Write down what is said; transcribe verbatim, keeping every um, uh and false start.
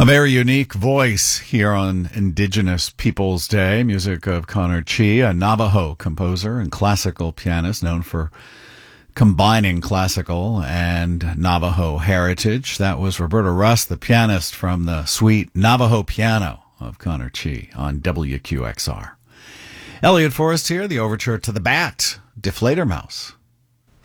very unique voice here on Indigenous Peoples Day. Music of Connor Chee, a Navajo composer and classical pianist known for combining classical and Navajo heritage. That was Roberta Rust, the pianist from the sweet Navajo piano of Connor Chee on W Q X R. Elliot Forrest here, the overture to The Bat, Die Fledermaus.